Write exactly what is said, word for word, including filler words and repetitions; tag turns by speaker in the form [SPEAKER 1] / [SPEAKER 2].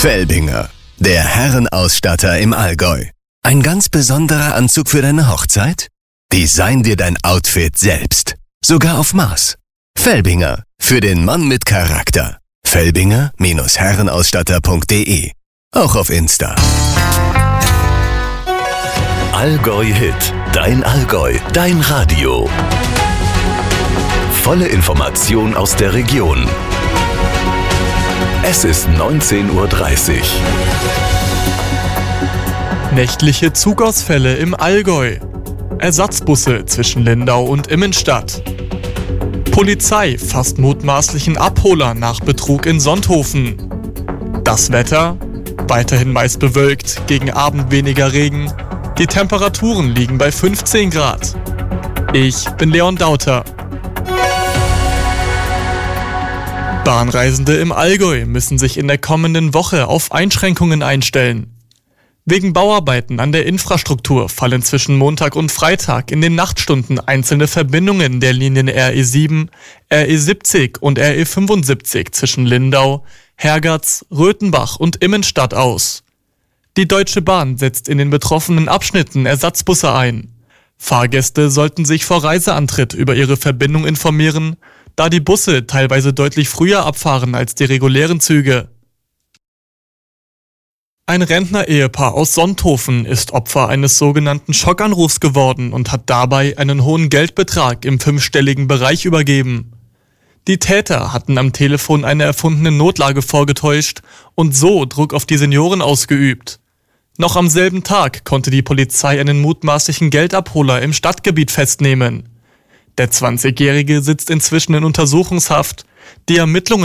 [SPEAKER 1] Felbinger, der Herrenausstatter im Allgäu. Ein ganz besonderer Anzug für deine Hochzeit? Design dir dein Outfit selbst. Sogar auf Maß. Felbinger, für den Mann mit Charakter. Felbinger Herrenausstatter punkt de. Auch auf Insta.
[SPEAKER 2] Allgäu Hit. Dein Allgäu. Dein Radio. Volle Information aus der Region. Es ist neunzehn Uhr dreißig.
[SPEAKER 3] Nächtliche Zugausfälle im Allgäu. Ersatzbusse zwischen Lindau und Immenstadt. Polizei fasst mutmaßlichen Abholer nach Betrug in Sonthofen. Das Wetter? Weiterhin meist bewölkt, gegen Abend weniger Regen. Die Temperaturen liegen bei fünfzehn Grad. Ich bin Leon Dauter. Bahnreisende im Allgäu müssen sich in der kommenden Woche auf Einschränkungen einstellen. Wegen Bauarbeiten an der Infrastruktur fallen zwischen Montag und Freitag in den Nachtstunden einzelne Verbindungen der Linien R E sieben, R E siebzig und R E fünfundsiebzig zwischen Lindau, Hergatz, Röthenbach und Immenstadt aus. Die Deutsche Bahn setzt in den betroffenen Abschnitten Ersatzbusse ein. Fahrgäste sollten sich vor Reiseantritt über ihre Verbindung informieren, da die Busse teilweise deutlich früher abfahren als die regulären Züge. Ein Rentner-Ehepaar aus Sonthofen ist Opfer eines sogenannten Schockanrufs geworden und hat dabei einen hohen Geldbetrag im fünfstelligen Bereich übergeben. Die Täter hatten am Telefon eine erfundene Notlage vorgetäuscht und so Druck auf die Senioren ausgeübt. Noch am selben Tag konnte die Polizei einen mutmaßlichen Geldabholer im Stadtgebiet festnehmen. Der zwanzigjährige sitzt inzwischen in Untersuchungshaft. Die Ermittlungen